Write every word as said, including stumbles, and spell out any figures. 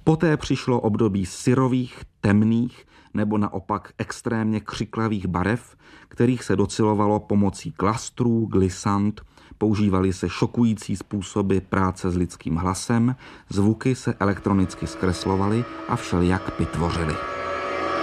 Poté přišlo období syrových, temných nebo naopak extrémně křiklavých barev, kterých se docilovalo pomocí klastrů, glissant, používaly se šokující způsoby práce s lidským hlasem, zvuky se elektronicky zkreslovaly a všelijak vytvořily.